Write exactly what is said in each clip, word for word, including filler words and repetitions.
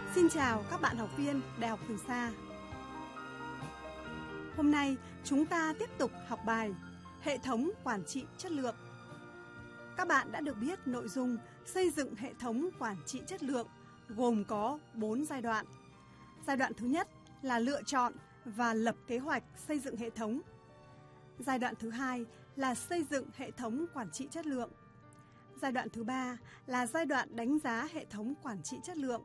Xin chào các bạn học viên Đại học Trường Sa. Hôm nay chúng ta tiếp tục học bài Hệ thống quản trị chất lượng. Các bạn đã được biết nội dung xây dựng hệ thống quản trị chất lượng gồm có bốn giai đoạn. Giai đoạn thứ nhất là lựa chọn và lập kế hoạch xây dựng hệ thống. Giai đoạn thứ hai là xây dựng hệ thống quản trị chất lượng. Giai đoạn thứ ba là giai đoạn đánh giá hệ thống quản trị chất lượng.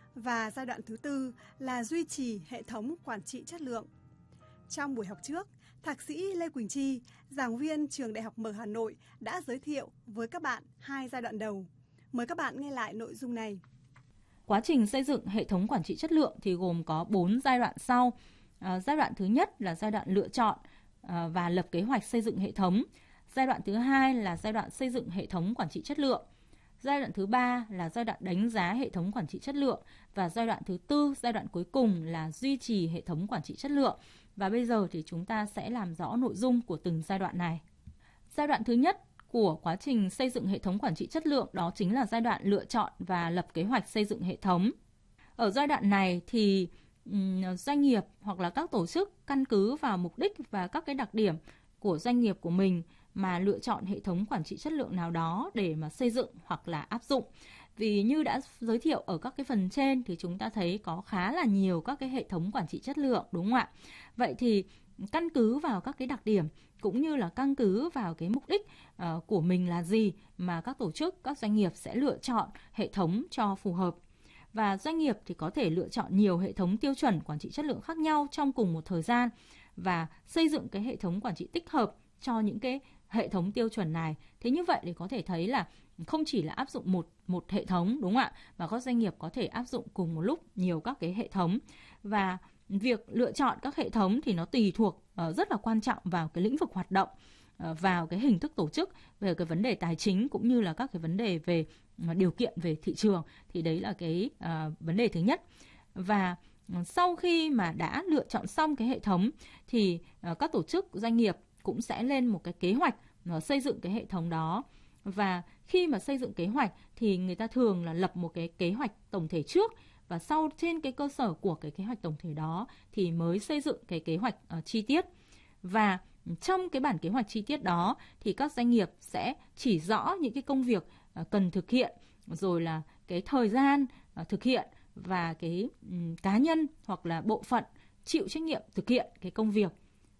Và giai đoạn thứ tư là duy trì hệ thống quản trị chất lượng. Trong buổi học trước, Thạc sĩ Lê Quỳnh Chi, giảng viên trường Đại học Mở Hà Nội đã giới thiệu với các bạn hai giai đoạn đầu. Mời các bạn nghe lại nội dung này. Quá trình xây dựng hệ thống quản trị chất lượng thì gồm có bốn giai đoạn sau. À, giai đoạn thứ nhất là giai đoạn lựa chọn à, và lập kế hoạch xây dựng hệ thống. Giai đoạn thứ hai là giai đoạn xây dựng hệ thống quản trị chất lượng. Giai đoạn thứ ba là giai đoạn đánh giá hệ thống quản trị chất lượng. Và giai đoạn thứ tư, giai đoạn cuối cùng là duy trì hệ thống quản trị chất lượng. Và bây giờ thì chúng ta sẽ làm rõ nội dung của từng giai đoạn này. Giai đoạn thứ nhất của quá trình xây dựng hệ thống quản trị chất lượng đó chính là giai đoạn lựa chọn và lập kế hoạch xây dựng hệ thống. Ở giai đoạn này thì um, doanh nghiệp hoặc là các tổ chức căn cứ vào mục đích và các cái đặc điểm của doanh nghiệp của mình mà lựa chọn hệ thống quản trị chất lượng nào đó để mà xây dựng hoặc là áp dụng. Vì như đã giới thiệu ở các cái phần trên thì chúng ta thấy có khá là nhiều các cái hệ thống quản trị chất lượng, đúng không ạ? Vậy thì căn cứ vào các cái đặc điểm cũng như là căn cứ vào cái mục đích uh, của mình là gì mà các tổ chức, các doanh nghiệp sẽ lựa chọn hệ thống cho phù hợp. Và doanh nghiệp thì có thể lựa chọn nhiều hệ thống tiêu chuẩn quản trị chất lượng khác nhau trong cùng một thời gian và xây dựng cái hệ thống quản trị tích hợp cho những cái hệ thống tiêu chuẩn này. Thế như vậy thì có thể thấy là không chỉ là áp dụng một, một hệ thống, đúng không ạ? Mà các doanh nghiệp có thể áp dụng cùng một lúc nhiều các cái hệ thống. Và việc lựa chọn các hệ thống thì nó tùy thuộc uh, rất là quan trọng vào cái lĩnh vực hoạt động, uh, vào cái hình thức tổ chức, về cái vấn đề tài chính cũng như là các cái vấn đề về uh, điều kiện về thị trường. Thì đấy là cái uh, vấn đề thứ nhất. Và uh, sau khi mà đã lựa chọn xong cái hệ thống thì uh, các tổ chức, doanh nghiệp cũng sẽ lên một cái kế hoạch uh, xây dựng cái hệ thống đó. Và khi mà xây dựng kế hoạch thì người ta thường là lập một cái kế hoạch tổng thể trước, và sau trên cái cơ sở của cái kế hoạch tổng thể đó thì mới xây dựng cái kế hoạch uh, chi tiết. Và trong cái bản kế hoạch chi tiết đó thì các doanh nghiệp sẽ chỉ rõ những cái công việc uh, cần thực hiện, rồi là cái thời gian uh, thực hiện và cái um, cá nhân hoặc là bộ phận chịu trách nhiệm thực hiện cái công việc.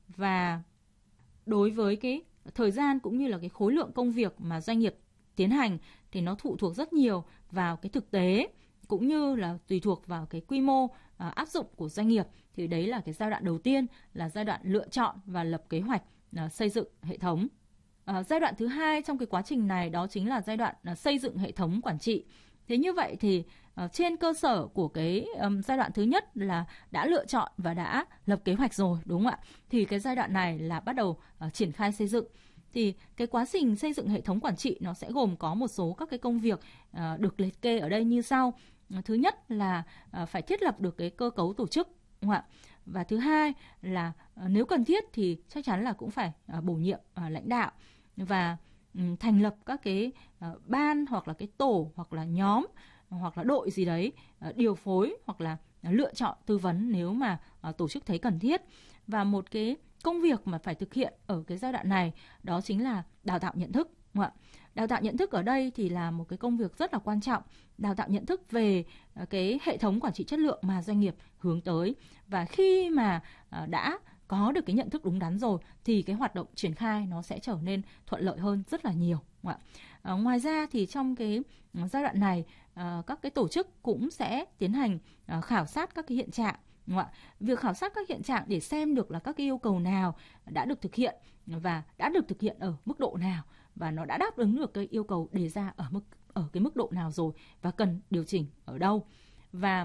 Và đối với cái thời gian cũng như là cái khối lượng công việc mà doanh nghiệp tiến hành thì nó phụ thuộc rất nhiều vào cái thực tế cũng như là tùy thuộc vào cái quy mô uh, áp dụng của doanh nghiệp. Thì đấy là cái giai đoạn đầu tiên, là giai đoạn lựa chọn và lập kế hoạch uh, xây dựng hệ thống. Uh, giai đoạn thứ hai trong cái quá trình này đó chính là giai đoạn uh, xây dựng hệ thống quản trị. Thế như vậy thì uh, trên cơ sở của cái um, giai đoạn thứ nhất là đã lựa chọn và đã lập kế hoạch rồi, đúng không ạ? Thì cái giai đoạn này là bắt đầu uh, triển khai xây dựng. Thì cái quá trình xây dựng hệ thống quản trị nó sẽ gồm có một số các cái công việc uh, được liệt kê ở đây như sau. Uh, thứ nhất là uh, phải thiết lập được cái cơ cấu tổ chức, đúng không ạ? Và thứ hai là uh, nếu cần thiết thì chắc chắn là cũng phải uh, bổ nhiệm uh, lãnh đạo và um, thành lập các cái uh, ban hoặc là cái tổ hoặc là nhóm hoặc là đội gì đấy, uh, điều phối hoặc là uh, lựa chọn tư vấn nếu mà uh, tổ chức thấy cần thiết. Và một cái công việc mà phải thực hiện ở cái giai đoạn này đó chính là đào tạo nhận thức. Đào tạo nhận thức ở đây thì là một cái công việc rất là quan trọng, đào tạo nhận thức về cái hệ thống quản trị chất lượng mà doanh nghiệp hướng tới. Và khi mà đã có được cái nhận thức đúng đắn rồi thì cái hoạt động triển khai nó sẽ trở nên thuận lợi hơn rất là nhiều. À, ngoài ra thì trong cái giai đoạn này à, các cái tổ chức cũng sẽ tiến hành à, khảo sát các cái hiện trạng. Việc khảo sát các hiện trạng để xem được là các cái yêu cầu nào đã được thực hiện và đã được thực hiện ở mức độ nào, và nó đã đáp ứng được cái yêu cầu đề ra ở mức ở cái mức độ nào rồi và cần điều chỉnh ở đâu. Và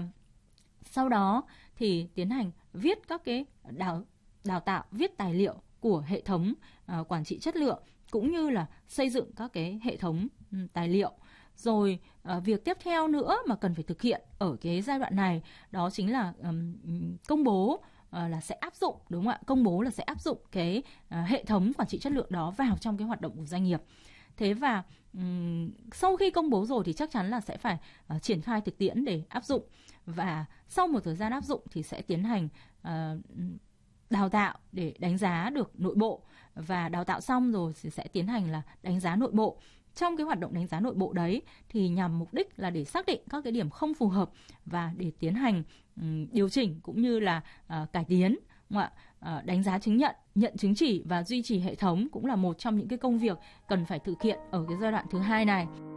sau đó thì tiến hành viết các cái đào, đào tạo, viết tài liệu của hệ thống uh, quản trị chất lượng cũng như là xây dựng các cái hệ thống um, tài liệu. Rồi uh, việc tiếp theo nữa mà cần phải thực hiện ở cái giai đoạn này đó chính là um, công bố uh, là sẽ áp dụng, đúng không ạ? Công bố là sẽ áp dụng cái uh, hệ thống quản trị chất lượng đó vào trong cái hoạt động của doanh nghiệp. Thế và um, sau khi công bố rồi thì chắc chắn là sẽ phải uh, triển khai thực tiễn để áp dụng, và sau một thời gian áp dụng thì sẽ tiến hành uh, đào tạo để đánh giá được nội bộ, và đào tạo xong rồi thì sẽ tiến hành là đánh giá nội bộ. Trong cái hoạt động đánh giá nội bộ đấy thì nhằm mục đích là để xác định các cái điểm không phù hợp và để tiến hành um, điều chỉnh cũng như là uh, cải tiến. Uh, đánh giá chứng nhận, nhận chứng chỉ và duy trì hệ thống cũng là một trong những cái công việc cần phải thực hiện ở cái giai đoạn thứ hai này.